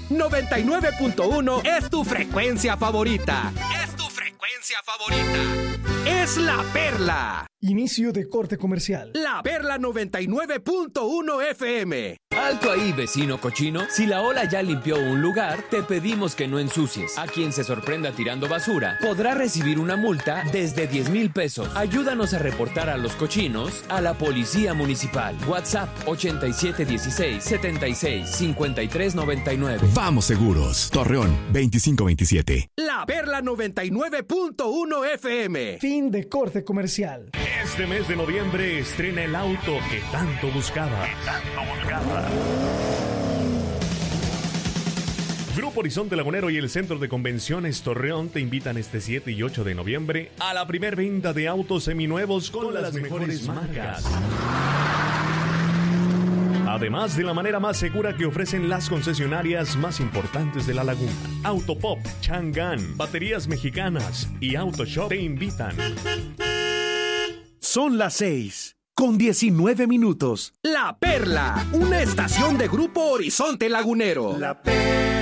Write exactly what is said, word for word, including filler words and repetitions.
noventa y nueve punto uno es tu frecuencia favorita. Es tu frecuencia favorita. Es La Perla. Inicio de corte comercial. La Perla noventa y nueve punto uno F M. Alto ahí, vecino cochino. Si la ola ya limpió un lugar, te pedimos que no ensucies. A quien se sorprenda tirando basura podrá recibir una multa desde diez mil pesos. Ayúdanos a reportar a los cochinos a la Policía Municipal. WhatsApp ochenta y siete dieciséis setenta y seis cincuenta y tres noventa y nueve. Vamos seguros. Torreón veinticinco veintisiete. La Perla noventa y nueve punto uno F M. Fin de corte comercial. Este mes de noviembre estrena el auto que tanto buscaba. Que tanto buscaba. Grupo Horizonte Lagunero y el Centro de Convenciones Torreón te invitan este siete y ocho de noviembre a la primer venta de autos seminuevos con, con las, las mejores, mejores marcas. Además de la manera más segura que ofrecen las concesionarias más importantes de la laguna. Autopop, Chang'an, Baterías Mexicanas y Autoshop te invitan. Son las seis con diecinueve minutos. La Perla, una estación de Grupo Horizonte Lagunero. La Perla.